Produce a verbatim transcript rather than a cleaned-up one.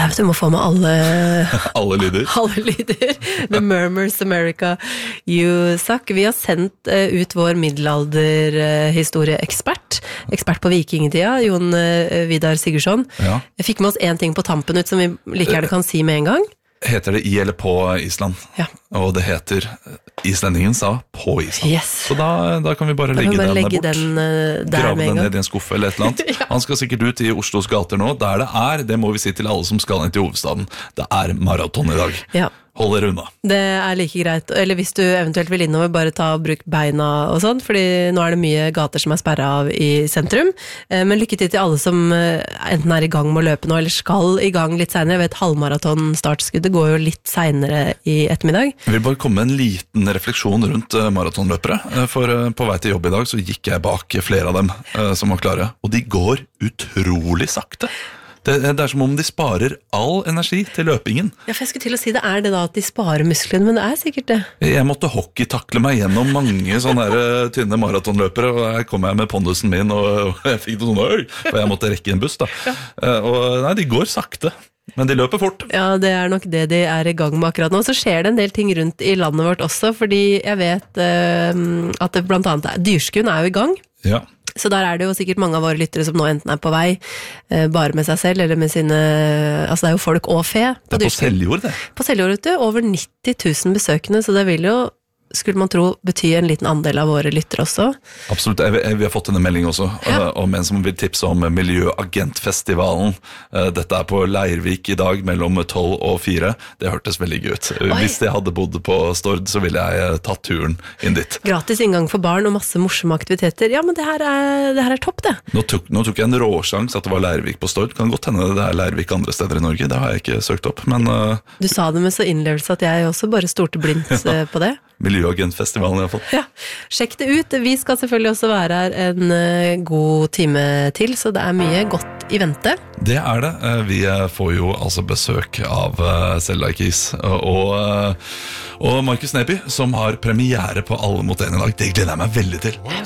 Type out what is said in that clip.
vet du, må få med alle Alle lyder. Alle lyder. The Murmurs America, you suck. Vi har sendt uh, ut vår middelalderhistorieekspert, uh, ekspert på vikingtida, Jon uh, Vidar Sigurdsson. Ja. Jeg fikk med oss en ting på tampen ut som vi like gjerne kan si med en gang. Heter det i eller på Island? Ja. Og det heter, islendingen sa på Island. Yes. Så da, da kan vi bare Da legge kan vi bare den legge bort. den uh, der Grave med en den gang. ned i en skuffe eller et eller annet. Ja. Han skal sikkert ut i Oslos gater nå. Der det er, det må vi si til alle som skal inn til hovedstaden. Det er maraton i dag. Ja. Hold dere unna. Det er like greit, eller hvis du eventuelt vil innover, bare ta og bruk beina og sånn, fordi nå er det mye gater som er sperret av i sentrum, men lykke til til alle som enten er i gang med å løpe nå, eller skal i gang litt senere. Jeg vet halvmaraton startskuddet går jo litt senere i ettermiddag. Jeg vil bare komme med en liten refleksjon rundt maratonløpere, for på vei til jobb i dag så gikk jeg bak flere av dem som var klare, og de går utrolig sakte. Det, det er som om de sparer all energi til løpingen. Ja, for jeg skulle til å si det er det da at de sparer musklene, men det er sikkert det. Jeg måtte hockeytakle meg gjennom mange sånne her tynne maratonløpere, og her kom jeg med pondusen min, og jeg fikk det sånn, øy, for jeg måtte rekke en buss da. Ja. Og nei, de går sakte. Men de løper fort. Ja, det er nok det de er i gang med akkurat nå. Så skjer det en del ting rundt i landet vårt også, fordi jeg vet uh, at det blant annet er, Dyrskuen er jo i gang. Ja. Så der er det jo sikkert mange av våre lyttere som nå enten er på vei, uh, bare med seg selv, eller med sine, altså det er jo folk og fe. På det er på Seljord det. På Seljord, vet du, over nitti tusen besøkende, så det vil jo, skulle man tro, betyr en liten andel av våre lyttere også. Absolutt, jeg, jeg, vi har fått en melding også, ja. om en som vil tipse om Miljøagentfestivalen. Dette er på Leirvik i dag, mellom tolv og fire. Det hørtes veldig gøy ut. Oi. Hvis jeg hadde bodd på Stord, så ville jeg tatt turen inn dit. Gratis inngang for barn og masse morsomme aktiviteter. Ja, men det her er, det her er topp, det. Nå tok, nå tok jeg en råsjans at det var Leirvik på Stord. Kan godt hende det er Leirvik andre steder i Norge, det har jeg ikke søkt opp, men... Uh... Du sa det med så innlevelse at jeg også bare storte blindt ja. på det. Miljøagentfestivalen i hvert fall. Ja, sjekk det ut. Vi skal selvfølgelig også være her en uh, god time til, så det er mye godt i vente. Det er det. Vi får jo altså besøk av uh, Selda Ikis og, uh, og Markus Neby, som har premiere på Alle mot en i dag. Det gleder jeg meg veldig til.